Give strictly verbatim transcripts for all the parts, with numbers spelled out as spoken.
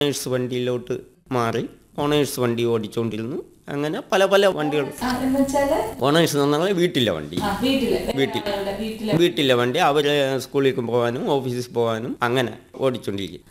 Owners വണ്ടിയിലോട്ട് മാറി owners വണ്ടി ഓടിച്ചുകൊണ്ടിരുന്നു. അങ്ങനെ പല പല വണ്ടികൾ. ഓണേഴ്സ് എന്ന് പറഞ്ഞാൽ വീട്ടിലെ വണ്ടി, വീട്ടിൽ വീട്ടിലെ വണ്ടി അവര് സ്കൂളിൽ പോകാനും ഓഫീസിൽ പോകാനും അങ്ങനെ ഓടിച്ചുകൊണ്ടിരിക്കും.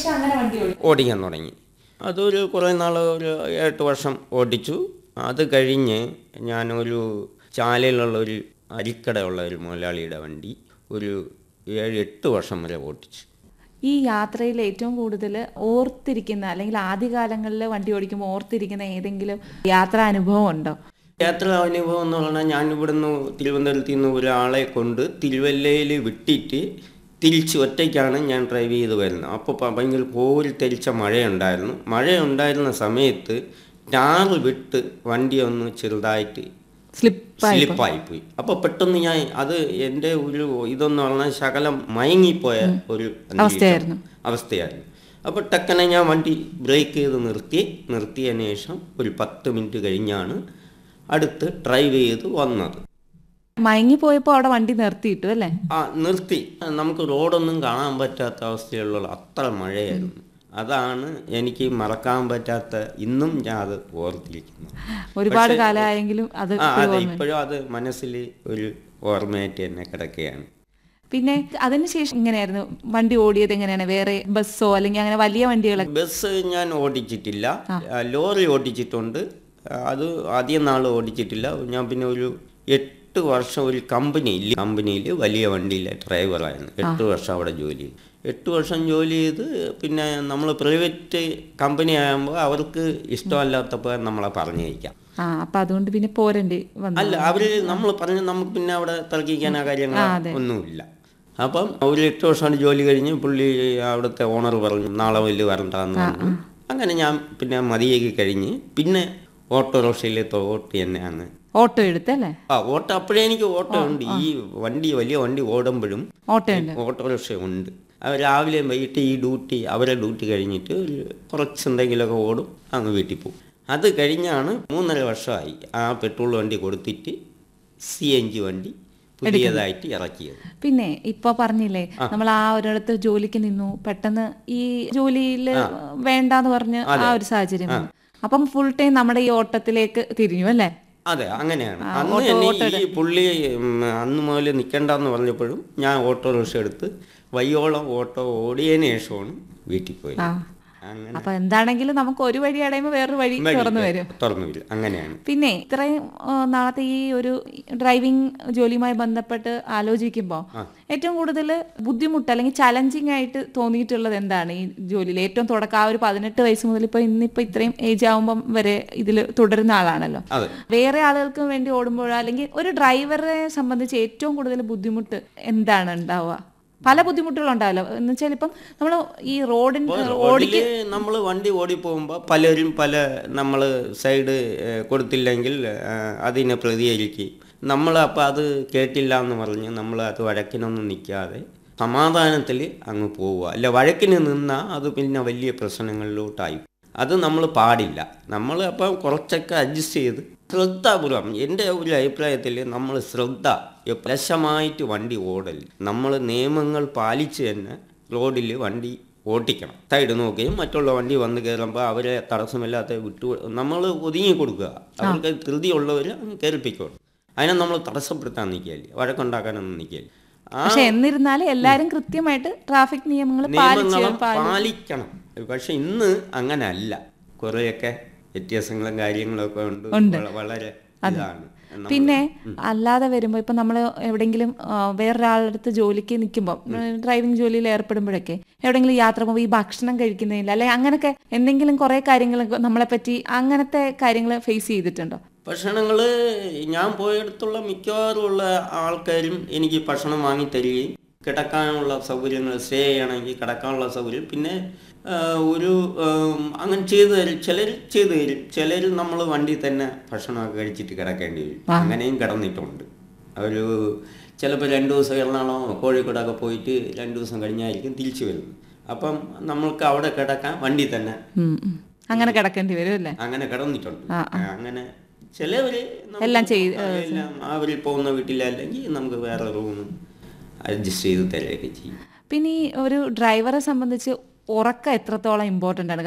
ഓടിക്കാൻ തുടങ്ങി. അതൊരു കുറേ നാൾ, ഒരു എട്ട് വർഷം ഓടിച്ചു. അത് കഴിഞ്ഞ് ഞാനൊരു ചാലയിലുള്ള ഒരു അരിക്കടയുള്ള ഒരു മുതലാളിയുടെ വണ്ടി ഒരു ഏഴ് എട്ട് വർഷം വരെ ഓടിച്ചു. ഈ യാത്രയിൽ ഏറ്റവും കൂടുതൽ ഓർത്തിരിക്കുന്ന, അല്ലെങ്കിൽ ആദ്യകാലങ്ങളിൽ വണ്ടി ഓടിക്കുമ്പോൾ ഓർത്തിരിക്കുന്ന ഏതെങ്കിലും യാത്രാ അനുഭവം ഉണ്ടോ? യാത്രാ അനുഭവം എന്ന് പറഞ്ഞാൽ, ഞാൻ ഇവിടുന്ന് തിരുവനന്തപുരത്ത് നിന്ന് ഒരാളെ കൊണ്ട് തിരുവല്ലയിൽ വിട്ടിട്ട് തിരിച്ച് ഒറ്റയ്ക്കാണ് ഞാൻ ഡ്രൈവ് ചെയ്ത് വരുന്നത്. അപ്പോൾ ഭയങ്കര കോരി തെരിച്ച മഴയുണ്ടായിരുന്നു. മഴയുണ്ടായിരുന്ന സമയത്ത് ടാറ് വിട്ട് വണ്ടി ഒന്ന് ചെറുതായിട്ട് സ്ലിപ്പായിപ്പോയി. അപ്പോൾ പെട്ടെന്ന് ഞാൻ, അത് എൻ്റെ ഒരു ഇതെന്ന് പറഞ്ഞാൽ ശകലം മയങ്ങിപ്പോയ ഒരു അവസ്ഥയായിരുന്നു അവസ്ഥയായിരുന്നു അപ്പോൾ ടക്കനെ ഞാൻ വണ്ടി ബ്രേക്ക് ചെയ്ത് നിർത്തി. നിർത്തിയതിന് ശേഷം ഒരു പത്ത് മിനിറ്റ് കഴിഞ്ഞാണ് അടുത്ത് ഡ്രൈവ് ചെയ്ത് വന്നത്. മയങ്ങിപ്പോയപ്പോൾ അവിടെ വണ്ടി നിർത്തിയിട്ടു അല്ലേ? ആ, നിർത്തി. നമുക്ക് റോഡൊന്നും കാണാൻ പറ്റാത്ത അവസ്ഥയുള്ള അത്ര മഴയായിരുന്നു. അതാണ് എനിക്ക് മറക്കാൻ പറ്റാത്ത, ഇന്നും ഞാൻ അത് ഓർത്തിരിക്കുന്നു. ഒരുപാട് കാലമായെങ്കിലും അത് അതെ, ഇപ്പോഴും അത് മനസ്സിൽ ഒരു ഓർമ്മയായിട്ട് തന്നെ കിടക്കുകയാണ്. പിന്നെ അതിനുശേഷം ഇങ്ങനെയായിരുന്നു വണ്ടി ഓടിയത്? എങ്ങനെയാണ്? വേറെ ബസ്സോ അല്ലെങ്കിൽ അങ്ങനെ വലിയ വണ്ടികളൊക്കെ? ബസ് ഞാൻ ഓടിച്ചിട്ടില്ല, ലോറി ഓടിച്ചിട്ടുണ്ട്. അത് അധികം നാൾ ഓടിച്ചിട്ടില്ല. ഞാൻ പിന്നെ ഒരു എട്ട് വർഷം ഒരു കമ്പനിയിൽ കമ്പനിയിൽ വലിയ വണ്ടിയിലെ ഡ്രൈവറായിരുന്നു. എട്ട് വർഷം അവിടെ ജോലി ചെയ്തു. എട്ട് വർഷം ജോലി ചെയ്ത് പിന്നെ നമ്മൾ പ്രൈവറ്റ് കമ്പനി ആകുമ്പോൾ അവർക്ക് ഇഷ്ടമല്ലാത്തപ്പോൾ നമ്മളെ പറഞ്ഞയക്കാം. അപ്പം അതുകൊണ്ട് പിന്നെ പോരണ്ടി വന്നു. അല്ല, അവർ നമ്മൾ പറഞ്ഞ് നമുക്ക് പിന്നെ അവിടെ തർക്കിക്കാനോ കാര്യങ്ങളോ ഒന്നുമില്ല. അപ്പം ഒരു എട്ട് വർഷമാണ് ജോലി കഴിഞ്ഞ് പുള്ളി അവിടുത്തെ ഓണർ പറഞ്ഞു നാളെ വലിയ വരണ്ടെന്ന് പറഞ്ഞു. അങ്ങനെ ഞാൻ പിന്നെ മതിയാക്കി കഴിഞ്ഞ് പിന്നെ ഓട്ടോറിക്ഷയിലെ ഓട്ടി തന്നെയാണ് ഓട്ടോ എടുത്തല്ലേ? ആ, ഓട്ടോ അപ്പോഴേ എനിക്ക് ഓട്ടോ ഉണ്ട്. ഈ വണ്ടി വലിയ വണ്ടി ഓടുമ്പോഴും ഓട്ടോറിക്ഷ ഉണ്ട്. രാവിലെ വൈകിട്ട് ഈ ഡ്യൂട്ടി, അവരെ ഡ്യൂട്ടി കഴിഞ്ഞിട്ട് കുറച്ച് എന്തെങ്കിലുമൊക്കെ ഓടും, അങ്ങ് വീട്ടിൽ പോകും. അത് കഴിഞ്ഞാണ് മൂന്നര വർഷമായി ആ പെട്രോൾ വണ്ടി കൊടുത്തിട്ട് സി എൻ ജി വണ്ടി പുതിയതായിട്ട് ഇറക്കിയത്. പിന്നെ ഇപ്പൊ പറഞ്ഞില്ലേ, നമ്മൾ ആ ഒരിടത്ത് ജോലിക്ക് നിന്നു, പെട്ടെന്ന് ഈ ജോലിയിൽ വേണ്ടാന്ന് പറഞ്ഞ് ആ ഒരു സാഹചര്യം, അപ്പം ഫുൾ ടൈം നമ്മുടെ ഈ ഓട്ടത്തിലേക്ക് തിരിഞ്ഞു അല്ലേ? അതെ, അങ്ങനെയാണ്. അന്ന് തന്നെ ഈ പുള്ളി അന്ന് മുതൽ നിൽക്കണ്ടെന്ന് പറഞ്ഞപ്പോഴും ഞാൻ ഓട്ടോറിക്ഷ എടുത്ത് വയ്യോളം ഓട്ടോ ഓടിയതിനു ശേഷമാണ് വീട്ടിൽ പോയത്. അപ്പൊ എന്താണെങ്കിലും നമുക്ക് ഒരു വഴി അടയുമ്പോൾ വേറൊരു വഴി തുറന്നു വരും തുറന്നു വരും അങ്ങനെയാണ്. പിന്നെ ഇത്രയും നാളത്തെ ഈ ഒരു ഡ്രൈവിംഗ് ജോലിയുമായി ബന്ധപ്പെട്ട് ആലോചിക്കുമ്പോൾ ഏറ്റവും കൂടുതൽ ബുദ്ധിമുട്ട് അല്ലെങ്കിൽ ചലഞ്ചിങ് ആയിട്ട് തോന്നിയിട്ടുള്ളത് എന്താണ് ഈ ജോലിയിൽ? ഏറ്റവും തുടക്കം ആ ഒരു പതിനെട്ട് വയസ്സ് മുതൽ ഇപ്പൊ ഇന്നിപ്പോ ഇത്രയും ഏജ് ആകുമ്പം വരെ ഇതിൽ തുടരുന്ന ആളാണല്ലോ. വേറെ ആളുകൾക്ക് വേണ്ടി ഓടുമ്പോഴോ അല്ലെങ്കിൽ ഒരു ഡ്രൈവറെ സംബന്ധിച്ച് ഏറ്റവും കൂടുതൽ ബുദ്ധിമുട്ട് എന്താണ് ഉണ്ടാവുക? പല ബുദ്ധിമുട്ടുകളുണ്ടാവല്ലോ. എന്ന് വെച്ചാൽ ഇപ്പം നമ്മൾ ഈ റോഡിന് ഓടിക്ക് നമ്മൾ വണ്ടി ഓടി പോകുമ്പോൾ പലരും പല നമ്മൾ സൈഡ് കൊടുത്തില്ലെങ്കിൽ അതിനെ പ്രതികരിക്കും. നമ്മൾ അപ്പം അത് കേട്ടില്ല എന്ന് പറഞ്ഞ് നമ്മൾ അത് വഴക്കിനൊന്നും നിൽക്കാതെ സമാധാനത്തിൽ അങ്ങ് പോവുക. അല്ല, വഴക്കിന് നിന്നാൽ അത് പിന്നെ വലിയ പ്രശ്നങ്ങളിലോട്ടായി. അത് നമ്മൾ പാടില്ല. നമ്മൾ അപ്പം കുറച്ചൊക്കെ അഡ്ജസ്റ്റ് ചെയ്ത് ശ്രദ്ധാപൂർവം, എൻ്റെ ഒരു അഭിപ്രായത്തിൽ നമ്മൾ ശ്രദ്ധ ലശമായിട്ട് വണ്ടി ഓടൽ, നമ്മൾ നിയമങ്ങൾ പാലിച്ച് തന്നെ റോഡിൽ വണ്ടി ഓട്ടിക്കണം. സൈഡ് നോക്കുകയും മറ്റുള്ള വണ്ടി വന്ന് കയറുമ്പോൾ അവരെ തടസ്സമില്ലാത്ത വിട്ടു നമ്മൾ ഒതുങ്ങി കൊടുക്കുക. അവർക്ക് ധൃതിയുള്ളവർ കയറിപ്പിക്കണം. അതിനെ നമ്മൾ തടസ്സപ്പെടുത്താൻ നിൽക്കുകയല്ലേ, വഴക്കുണ്ടാക്കാനൊന്നും നിൽക്കുകയല്ലേ. പക്ഷെ എന്നിരുന്നാലും എല്ലാവരും കൃത്യമായിട്ട് ട്രാഫിക് നിയമങ്ങൾ പാലിക്കണം. പക്ഷെ ഇന്ന് അങ്ങനെ അല്ല. കുറേയൊക്കെ വ്യത്യാസങ്ങളും കാര്യങ്ങളൊക്കെ ഉണ്ട്, വളരെ ഇതാണ്. പിന്നെ അല്ലാതെ വരുമ്പോൾ ഇപ്പം നമ്മൾ എവിടെയെങ്കിലും വേറൊരാളുടെ അടുത്ത് ജോലിക്ക് നിൽക്കുമ്പോൾ, ഡ്രൈവിംഗ് ജോലിയിൽ ഏർപ്പെടുമ്പോഴൊക്കെ എവിടെയെങ്കിലും യാത്ര പോകുമ്പോൾ ഈ ഭക്ഷണം കഴിക്കുന്നില്ല അല്ലെ, അങ്ങനെയൊക്കെ എന്തെങ്കിലും കുറേ കാര്യങ്ങൾ നമ്മളെ പറ്റി അങ്ങനത്തെ കാര്യങ്ങൾ ഫേസ് ചെയ്തിട്ടുണ്ടോ? ഭക്ഷണങ്ങൾ ഞാൻ പോയിടത്തുള്ള മിക്കവാറും ഉള്ള ആൾക്കാരും എനിക്ക് ഭക്ഷണം വാങ്ങി തരികയും കിടക്കാനുള്ള സൗകര്യങ്ങൾ, സ്റ്റേ ചെയ്യണമെങ്കിൽ കിടക്കാനുള്ള സൗകര്യം, പിന്നെ ഒരു അങ്ങനെ ചെയ്തു തരും. ചിലർ ചെയ്തു തരും, ചിലർ നമ്മൾ വണ്ടി തന്നെ ഭക്ഷണമൊക്കെ കഴിച്ചിട്ട് കിടക്കേണ്ടി വരും. അങ്ങനെയും കിടന്നിട്ടുണ്ട്. ഒരു ചിലപ്പോൾ രണ്ട് ദിവസം എറണാകുളം കോഴിക്കോടൊക്കെ പോയിട്ട് രണ്ട് ദിവസം കഴിഞ്ഞായിരിക്കും തിരിച്ചു വരുന്നത്. അപ്പം നമ്മൾക്ക് അവിടെ കിടക്കാൻ വണ്ടി തന്നെ അങ്ങനെ കിടക്കേണ്ടി വരും അല്ലേ? അങ്ങനെ കിടന്നിട്ടുണ്ട്. അങ്ങനെ ചിലവര് എല്ലാം ചെയ്ത് അവർ പോകുന്ന വീട്ടിലല്ലെങ്കിൽ നമുക്ക് വേറെ റൂം അഡ്ജസ്റ്റ് ചെയ്ത് തരുകയൊക്കെ ചെയ്യും. പിന്നെ ഈ ഒരു ഡ്രൈവറെ സംബന്ധിച്ച് ഉറക്കം എത്രത്തോളം ഇമ്പോർട്ടൻ്റ് ആണ്?